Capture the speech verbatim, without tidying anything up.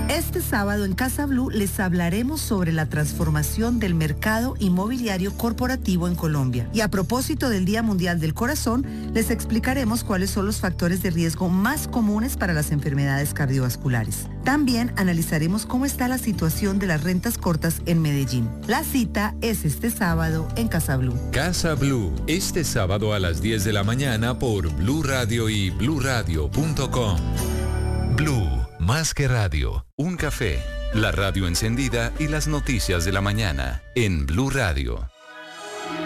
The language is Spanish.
Este sábado en Casa Blue les hablaremos sobre la transformación del mercado inmobiliario corporativo en Colombia. Y a propósito del Día Mundial del Corazón, les explicaremos cuáles son los factores de riesgo más comunes para las enfermedades cardiovasculares. También analizaremos cómo está la situación de las rentas cortas en Medellín. La cita es este sábado en Casa Blue. Casa Blue, este sábado a las diez de la mañana por Blue Radio y blue radio punto com. Blue, más que radio, un café, la radio encendida y las noticias de la mañana en Blue Radio.